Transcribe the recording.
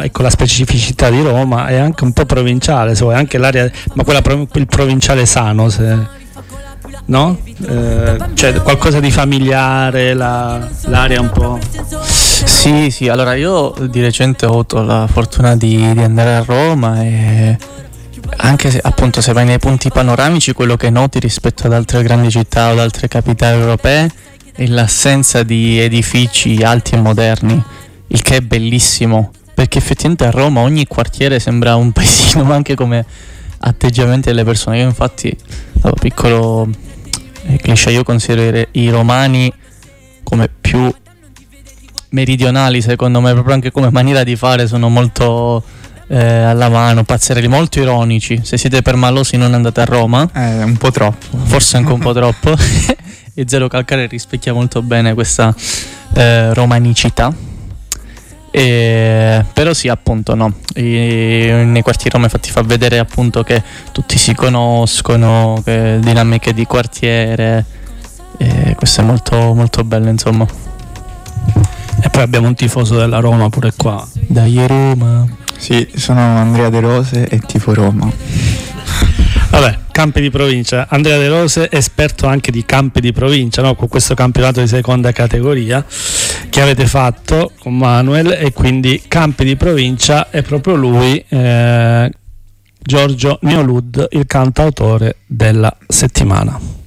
e con la specificità di Roma è anche un po' provinciale, se vuoi, anche l'area, ma il provinciale sano, no? C'è qualcosa di familiare, l'area un po'. Sì, allora io di recente ho avuto la fortuna di andare a Roma e anche se appunto se vai nei punti panoramici, quello che noti rispetto ad altre grandi città o ad altre capitali europee è l'assenza di edifici alti e moderni, il che è bellissimo, perché effettivamente a Roma ogni quartiere sembra un paesino, ma anche come atteggiamenti delle persone. Io infatti, da piccolo cliché, io considero i romani come più meridionali, secondo me, proprio anche come maniera di fare sono molto alla mano, pazzerelli, molto ironici. Se siete permalosi non andate a Roma, un po' troppo, forse anche un po' troppo. E Zero Calcare rispecchia molto bene questa romanicità. Però sì, appunto, no, nei quartieri Roma infatti fa vedere appunto che tutti si conoscono, che dinamiche di quartiere, e questo è molto molto bello, insomma. E poi abbiamo un tifoso della Roma pure qua. Dai Roma. Sì, sono Andrea De Rose e tifo Roma. Vabbè, campi di provincia. Andrea De Rose, esperto anche di campi di provincia, no? Con questo campionato di seconda categoria che avete fatto con Manuel, e quindi campi di provincia è proprio lui, Giorgio Neolud, il cantautore della settimana.